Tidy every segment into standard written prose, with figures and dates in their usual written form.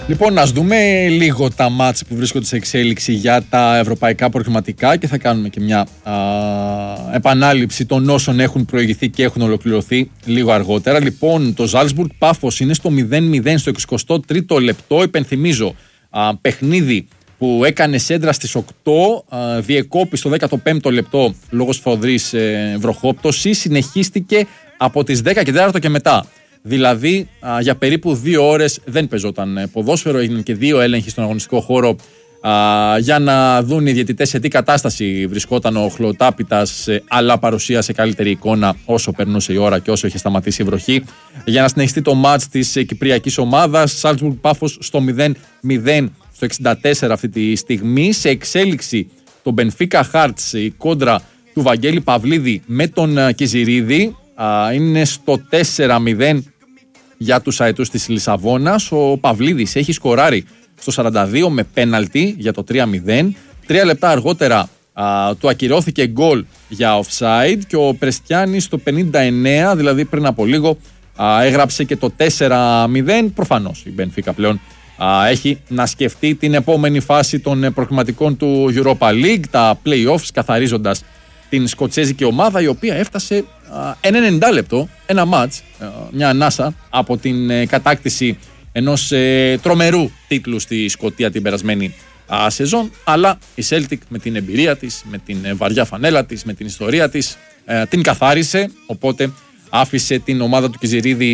Λοιπόν, ας δούμε λίγο τα μάτς που βρίσκονται σε εξέλιξη για τα ευρωπαϊκά προκριματικά και θα κάνουμε και μια επανάληψη των όσων έχουν προηγηθεί και έχουν ολοκληρωθεί λίγο αργότερα. Λοιπόν, το Ζάλτσμπουργκ Πάφος είναι στο 0-0 στο 23ο λεπτό. Υπενθυμίζω, παιχνίδι που έκανε σέντρα στις 8, διεκόπη στο 15ο λεπτό λόγω σφοδρής βροχόπτωση, συνεχίστηκε από τις 10 και 4 και μετά. Δηλαδή για περίπου 2 ώρες δεν παίζονταν ποδόσφαιρο, έγιναν και 2 έλεγχοι στον αγωνιστικό χώρο για να δουν οι διαιτητές σε τι κατάσταση βρισκόταν ο Χλωτάπητας, αλλά παρουσίασε καλύτερη εικόνα όσο περνούσε η ώρα και όσο είχε σταματήσει η βροχή, για να συνεχιστεί το μάτς της κυπριακής ομάδας. Σάλτσμπουργκ Πάφος στο 0-0 στο 64 αυτή τη στιγμή. Σε εξέλιξη το Μπενφίκα Χάρτς, η κόντρα του Βαγγέλη Παυλίδη με τον Κιζιρίδη, είναι στο 4-0 για τους αετούς της Λισαβόνας. Ο Παυλίδης έχει σκοράρει στο 42 με πέναλτι για το 3-0. 3 λεπτά αργότερα του ακυρώθηκε γκολ για offside και ο Πρεστιάνης στο 59, δηλαδή πριν από λίγο, έγραψε και το 4-0. Προφανώς η Μπενφίκα πλέον έχει να σκεφτεί την επόμενη φάση των προκριματικών του Europa League, τα play-offs, καθαρίζοντας την σκοτσέζικη ομάδα, η οποία έφτασε 90 λεπτό, ένα μάτς, μια ανάσα από την κατάκτηση ενός τρομερού τίτλου στη Σκωτία την περασμένη σεζόν, αλλά η Celtic με την εμπειρία της, με την βαριά φανέλα της, με την ιστορία της, την καθάρισε, οπότε άφησε την ομάδα του Κιζιρίδη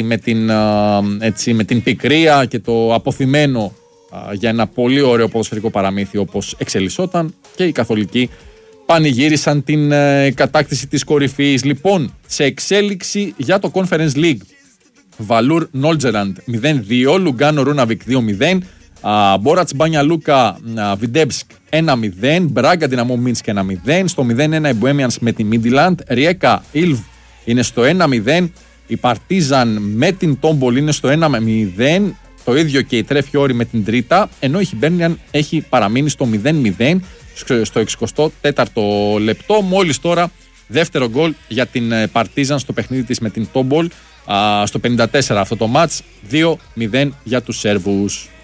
με την πικρία και το αποθυμένο για ένα πολύ ωραίο ποδοσφαιρικό παραμύθι όπως εξελισσόταν, και οι καθολικοί πανηγύρισαν την κατάκτηση της κορυφής. Λοιπόν, σε εξέλιξη για το Conference League, Βαλούρ Νόλτζεραντ 0-2, Λουγκάνο Ρούναβικ 2-0, Μπόρατς Μπάνια Λούκα Βιντέμψκ 1-0, Μπράγκα Δυναμό Μίνσκ 1-0, στο 0-1 η Μποέμιανς με τη Μίντιλαντ, Ριέκα Ιλβ είναι στο 1-0, η Παρτίζαν με την Τόμπολ είναι στο 1-0, το ίδιο και η Τρέφιόρι με την Τρίτα, ενώ η Χιμπέρνιαν έχει παραμείνει στο 0-0 στο 64ο λεπτό. Μόλις τώρα δεύτερο γκολ για την Παρτίζαν στο παιχνίδι της με την Τόμπολ στο 54 αυτό το μάτς, 2-0 για τους Σέρβους.